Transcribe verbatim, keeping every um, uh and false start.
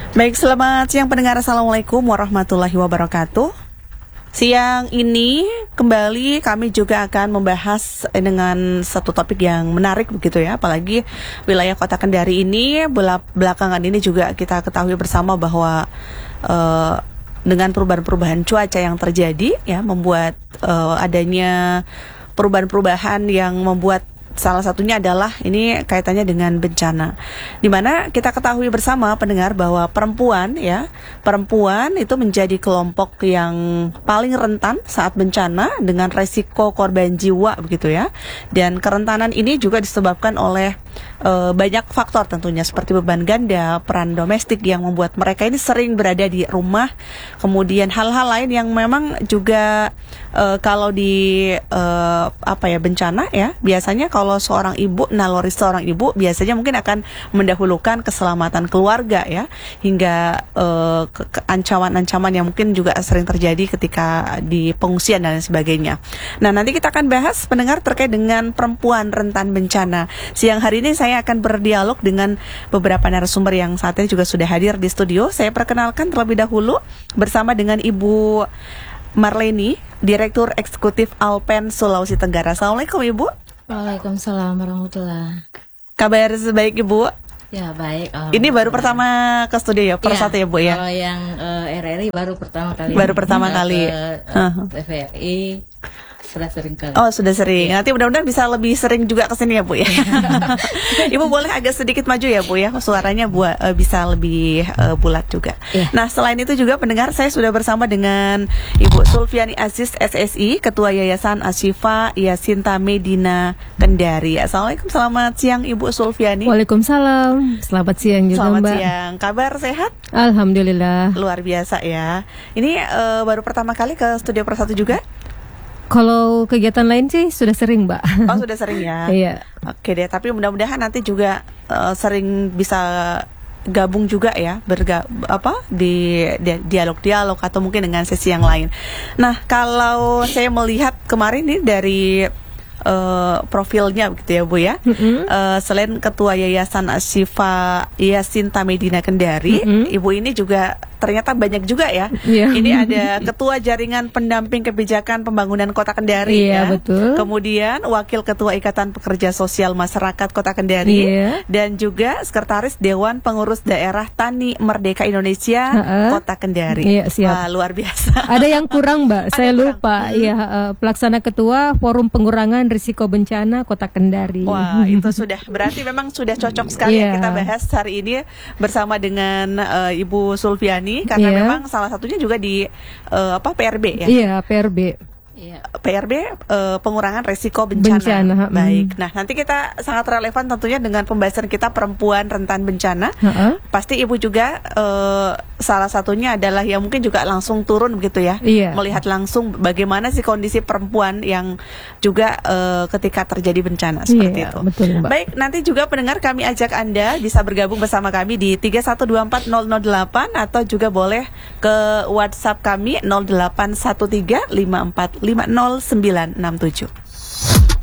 Baik, selamat siang pendengar. Assalamualaikum warahmatullahi wabarakatuh. Siang ini kembali kami juga akan membahas dengan satu topik yang menarik begitu ya. Apalagi wilayah Kota Kendari ini belakangan ini juga kita ketahui bersama bahwa uh, dengan perubahan-perubahan cuaca yang terjadi ya membuat uh, adanya perubahan-perubahan yang membuat salah satunya adalah ini kaitannya dengan bencana. Dimana kita ketahui bersama pendengar bahwa perempuan ya, perempuan itu menjadi kelompok yang paling rentan saat bencana dengan resiko korban jiwa begitu ya. Dan kerentanan ini juga disebabkan oleh e, banyak faktor tentunya seperti beban ganda, peran domestik yang membuat mereka ini sering berada di rumah. Kemudian hal-hal lain yang memang juga e, kalau di e, apa ya bencana ya, biasanya kalau Kalau seorang ibu, naluri seorang ibu biasanya mungkin akan mendahulukan keselamatan keluarga ya, hingga uh, ke- ke- ancaman-ancaman yang mungkin juga sering terjadi ketika di pengungsian dan lain sebagainya. Nah, nanti kita akan bahas pendengar terkait dengan perempuan rentan bencana. Siang hari ini saya akan berdialog dengan beberapa narasumber yang saat ini juga sudah hadir di studio. Saya perkenalkan terlebih dahulu bersama dengan Ibu Marleni, Direktur Eksekutif Alpen Sulawesi Tenggara. Assalamualaikum Ibu. Waalaikumsalam warahmatullahi. Kabar sebaik Ibu? Ya baik. Ini baru pertama ke studio ya, per ya, satu ya Bu ya? Kalau yang uh, R R I baru pertama kali. Baru pertama uh, kali. Ke uh, T V R I sudah sering kali. Oh sudah sering. Ya. Nanti mudah-mudahan bisa lebih sering juga ke sini ya Bu ya. Ibu boleh agak sedikit maju ya Bu ya, suaranya buat uh, bisa lebih uh, bulat juga. Ya. Nah selain itu juga pendengar, saya sudah bersama dengan Ibu Sulfiani Aziz S S I, Ketua Yayasan Ashifa Yasinta Medina Kendari. Assalamualaikum, selamat siang Ibu Sulfiani. Waalaikumsalam, selamat siang juga selamat Mbak. Selamat siang, kabar sehat? Alhamdulillah. Luar biasa ya. Ini uh, baru pertama kali ke Studio Persatu juga? Kalau kegiatan lain sih sudah sering Mbak. Oh sudah sering ya. Iya. Oke deh, tapi mudah-mudahan nanti juga uh, sering bisa gabung juga ya, berga apa di, di dialog-dialog atau mungkin dengan sesi yang lain. Nah kalau saya melihat kemarin nih dari Uh, profilnya begitu ya Bu ya. Mm-hmm. uh, Selain Ketua Yayasan Ashifa Yasinta Medina Kendari, mm-hmm. Ibu ini juga ternyata banyak juga ya. Yeah. Ini ada Ketua Jaringan Pendamping Kebijakan Pembangunan Kota Kendari. Yeah, ya. Betul. Kemudian Wakil Ketua Ikatan Pekerja Sosial Masyarakat Kota Kendari. Yeah. Dan juga Sekretaris Dewan Pengurus Daerah Tani Merdeka Indonesia uh-uh. Kota Kendari. Yeah, siap. Wah, luar biasa. Ada yang kurang Mbak, saya kurang. lupa. Iya, hmm. uh, Pelaksana Ketua Forum Pengurangan Risiko Bencana Kota Kendari. Wah, itu sudah berarti memang sudah cocok sekali yeah. kita bahas hari ini bersama dengan uh, Ibu Sulfiani. Karena yeah. memang salah satunya juga di uh, apa P R B ya. Iya, yeah, P R B. Iya. P R B uh, pengurangan resiko bencana. bencana. Baik. Nah, nanti kita sangat relevan tentunya dengan pembahasan kita perempuan rentan bencana. Uh-uh. Pasti Ibu juga uh, salah satunya adalah yang mungkin juga langsung turun begitu ya. Iya. Melihat langsung bagaimana sih kondisi perempuan yang juga uh, ketika terjadi bencana seperti iya, itu. Betul, Mbak. Baik, nanti juga pendengar kami ajak Anda bisa bergabung bersama kami di tiga satu dua empat nol nol delapan atau juga boleh ke WhatsApp kami nol delapan satu tiga lima empat lima nol sembilan enam tujuh.